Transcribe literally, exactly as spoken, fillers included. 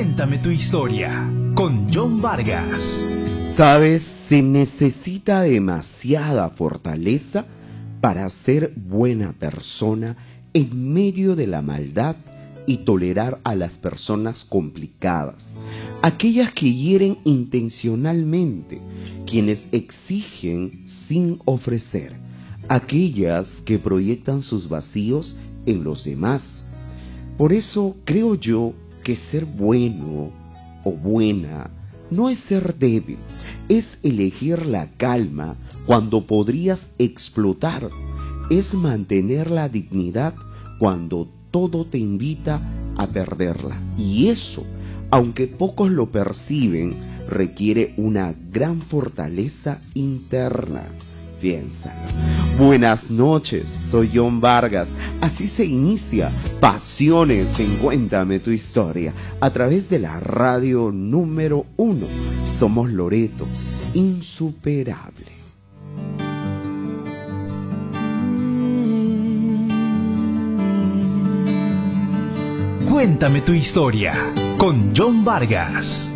Cuéntame tu historia con John Vargas. Sabes, se necesita demasiada fortaleza para ser buena persona en medio de la maldad y tolerar a las personas complicadas, aquellas que hieren intencionalmente, quienes exigen sin ofrecer, aquellas que proyectan sus vacíos en los demás. Por eso creo yo que ser bueno o buena no es ser débil, es elegir la calma cuando podrías explotar, es mantener la dignidad cuando todo te invita a perderla. Y eso, aunque pocos lo perciben, requiere una gran fortaleza interna. Piénsalo. Buenas noches, soy John Vargas. Así se inicia Pasiones en Cuéntame tu Historia a través de la radio número uno. Somos Loreto, insuperable. Cuéntame tu historia con John Vargas.